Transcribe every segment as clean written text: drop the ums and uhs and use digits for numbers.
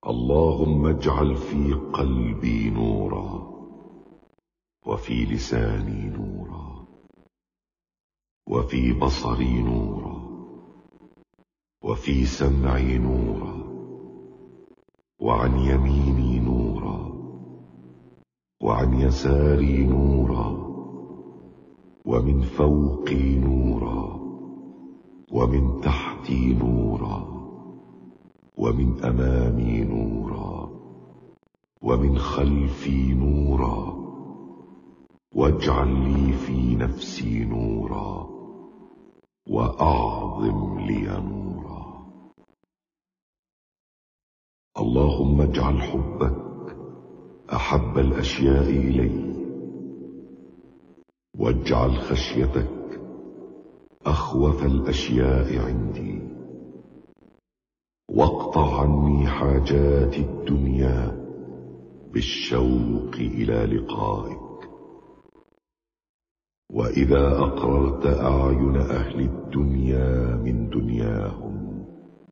اللهم اجعل في قلبي نورا، وفي لساني نورا، وفي بصري نورا، وفي سمعي نورا، وعن يميني نورا، وعن يساري نورا، ومن فوقي نورا، ومن تحتي نورا، ومن أمامي نورا، ومن خلفي نورا، واجعل لي في نفسي نورا، وأعظم لي نورا. اللهم اجعل حبك أحب الأشياء إلي، واجعل خشيتك أخوف الأشياء عندي، واقطع عني حاجات الدنيا بالشوق إلى لقائك. وإذا أقررت أعين أهل الدنيا من دنياهم،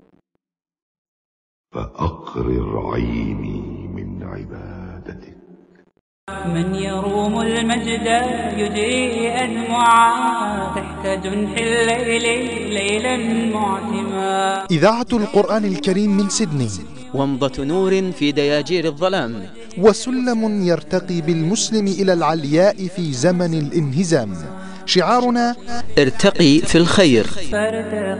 فأقرر عيني من عبادتك. من يروم المجد يدري أدمعا تحت جنح الليل ليلا معتما. إذاعة القرآن الكريم من سيدني، ومضة نور في دياجير الظلام، وسلم يرتقي بالمسلم إلى العلياء في زمن الانهزام. شعارنا: ارتقي في الخير.